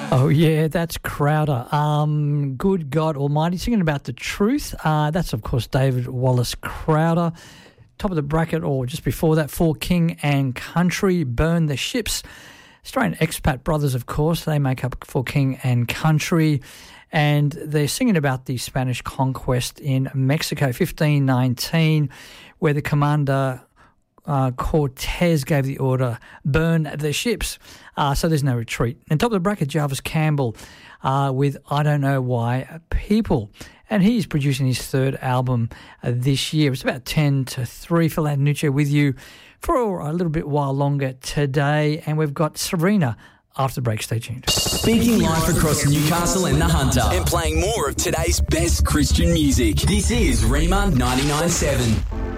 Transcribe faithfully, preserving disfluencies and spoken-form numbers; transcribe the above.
Oh, yeah, that's Crowder. Um, Good God Almighty, singing about the truth. Uh, that's, of course, David Wallace Crowder. Top of the bracket, or just before that, For King and Country, Burn the Ships. Australian expat brothers, of course, they make up For King and Country. And they're singing about the Spanish conquest in Mexico, fifteen nineteen, where the commander uh, Cortez gave the order, burn the ships. Uh, so there's no retreat. And top of the bracket, Jarvis Campbell uh, with I Don't Know Why People. And he's producing his third album uh, this year. It's about ten to three. Phil Annucci with you for a little bit while longer today. And we've got Serena after the break. Stay tuned. Speaking live across Newcastle and the Hunter. And playing more of today's best Christian music. This is Rema ninety-nine point seven.